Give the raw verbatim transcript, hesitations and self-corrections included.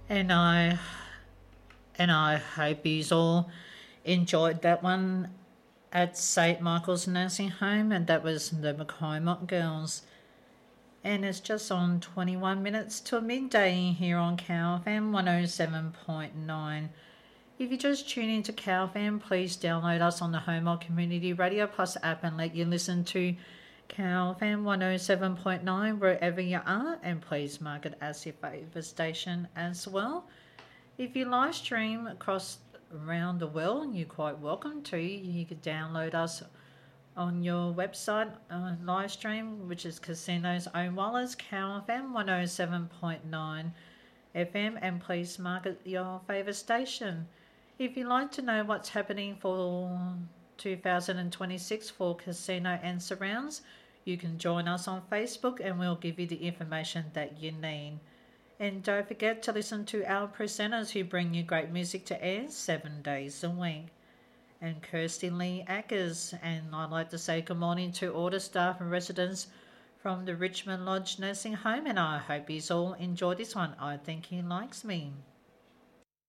And I and I hope you all enjoyed that one at Saint Michael's Nursing Home, and that was the McCormack Girls. And it's just on twenty-one minutes till midday here on Cow F M one oh seven point nine. If you just tune into Cow F M, please download us on the Homo Community Radio Plus app and let you listen to Cow F M one oh seven point nine wherever you are, and please mark it as your favourite station as well. If you live stream across around the world, you're quite welcome to. You can download us on your website uh, live stream, which is Casino's Own Wallers, Cow F M one oh seven point nine F M, and please mark it your favourite station. If you'd like to know what's happening for two thousand twenty-six for Casino and surrounds, you can join us on Facebook and we'll give you the information that you need. And don't forget to listen to our presenters who bring you great music to air seven days a week. And Kirsty Lee Ackers, and I'd like to say good morning to all the staff and residents from the Richmond Lodge Nursing Home, and I hope you all enjoy this one. I think he likes me.